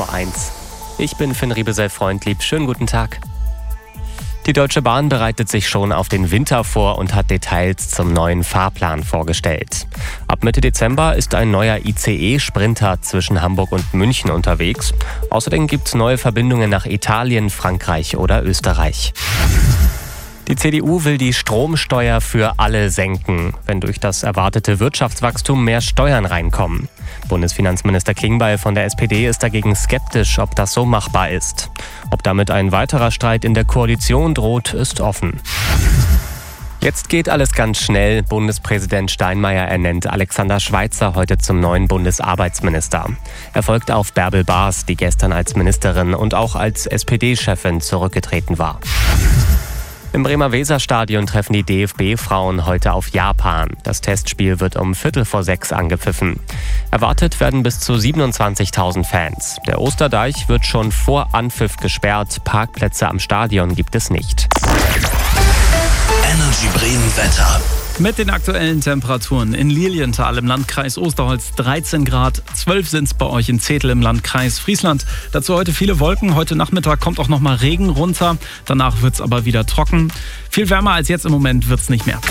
1. Ich bin Finn Riebesell-Freundlieb. Schönen guten Tag. Die Deutsche Bahn bereitet sich schon auf den Winter vor und hat Details zum neuen Fahrplan vorgestellt. Ab Mitte Dezember ist ein neuer ICE-Sprinter zwischen Hamburg und München unterwegs. Außerdem gibt es neue Verbindungen nach Italien, Frankreich oder Österreich. Die CDU will die Stromsteuer für alle senken, wenn durch das erwartete Wirtschaftswachstum mehr Steuern reinkommen. Bundesfinanzminister Klingbeil von der SPD ist dagegen skeptisch, ob das so machbar ist. Ob damit ein weiterer Streit in der Koalition droht, ist offen. Jetzt geht alles ganz schnell. Bundespräsident Steinmeier ernennt Alexander Schweitzer heute zum neuen Bundesarbeitsminister. Er folgt auf Bärbel Baas, die gestern als Ministerin und auch als SPD-Chefin zurückgetreten war. Im Bremer Weserstadion treffen die DFB-Frauen heute auf Japan. Das Testspiel wird um 5:45 angepfiffen. Erwartet werden bis zu 27.000 Fans. Der Osterdeich wird schon vor Anpfiff gesperrt. Parkplätze am Stadion gibt es nicht. Energy Bremen Wetter. Mit den aktuellen Temperaturen in Lilienthal im Landkreis Osterholz 13 Grad, 12 sind es bei euch in Zetel im Landkreis Friesland. Dazu heute viele Wolken, heute Nachmittag kommt auch nochmal Regen runter, danach wird es aber wieder trocken. Viel wärmer als jetzt im Moment wird es nicht mehr.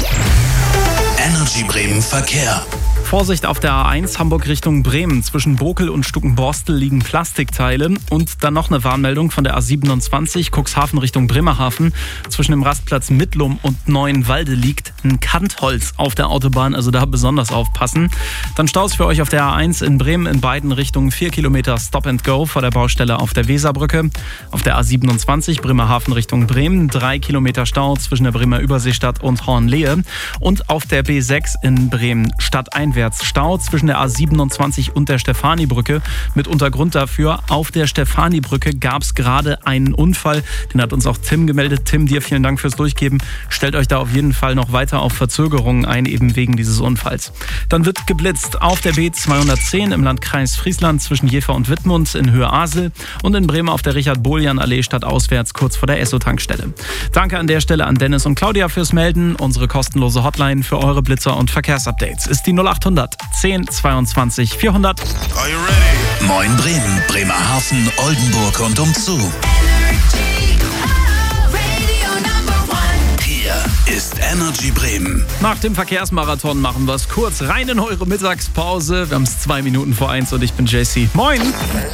Energy Bremen Verkehr. Vorsicht auf der A1 Hamburg Richtung Bremen. Zwischen Bokel und Stuckenborstel liegen Plastikteile. Und dann noch eine Warnmeldung von der A27 Cuxhaven Richtung Bremerhaven. Zwischen dem Rastplatz Mittlum und Neuenwalde liegt ein Kantholz auf der Autobahn. Also da besonders aufpassen. Dann Staus für euch auf der A1 in Bremen in beiden Richtungen. 4 Kilometer Stop and Go vor der Baustelle auf der Weserbrücke. Auf der A27 Bremerhaven Richtung Bremen. 3 Kilometer Stau zwischen der Bremer Überseestadt und Hornlehe. Und auf der B6 in Bremen stadteinwärts Stau zwischen der A27 und der Stefanibrücke. Mit Untergrund dafür. Auf der Stefanibrücke gab es gerade einen Unfall. Den hat uns auch Tim gemeldet. Tim, dir vielen Dank fürs Durchgeben. Stellt euch da auf jeden Fall noch weiter auf Verzögerungen ein, eben wegen dieses Unfalls. Dann wird geblitzt auf der B210 im Landkreis Friesland zwischen Jever und Wittmund in Höhe Asel und in Bremen auf der Richard-Bohljan-Allee stadtauswärts kurz vor der Esso-Tankstelle. Danke an der Stelle an Dennis und Claudia fürs Melden. Unsere kostenlose Hotline für eure Blitzer und Verkehrsupdates ist die 0800 10 22 400. Are you ready? Moin Bremen, Bremerhaven, Oldenburg und umzu. Hier ist Energy Bremen. Nach dem Verkehrsmarathon machen wir es kurz rein in eure Mittagspause. Wir haben es 2 Minuten vor 1 und ich bin JC. Moin!